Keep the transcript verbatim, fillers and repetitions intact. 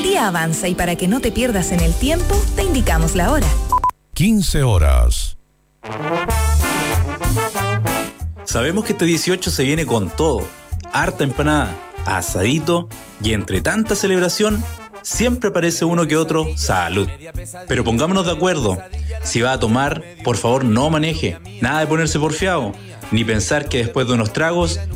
día avanza y para que no te pierdas en el tiempo, te indicamos la hora. quince horas. Sabemos que este dieciocho se viene con todo. Harta empanada, asadito y entre tanta celebración, siempre aparece uno que otro salud. Pero pongámonos de acuerdo. Si va a tomar, por favor no maneje. Nada de ponerse porfiado, ni pensar que después de unos tragos